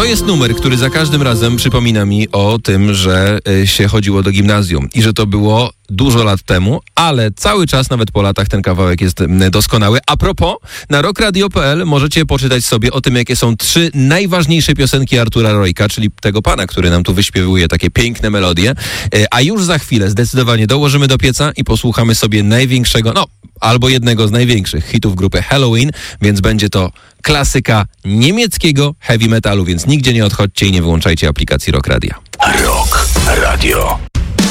To jest numer, który za każdym razem przypomina mi o tym, że się chodziło do gimnazjum i że to było dużo lat temu, ale cały czas, nawet po latach, ten kawałek jest doskonały. A propos, na rockradio.pl możecie poczytać sobie o tym, jakie są 3 najważniejsze piosenki Artura Rojka, czyli tego pana, który nam tu wyśpiewuje takie piękne melodie. A już za chwilę zdecydowanie dołożymy do pieca i posłuchamy sobie największego, albo jednego z największych hitów grupy Helloween, więc będzie to klasyka niemieckiego heavy metalu, więc nigdzie nie odchodźcie i nie wyłączajcie aplikacji Rock Radia. Rock Radio.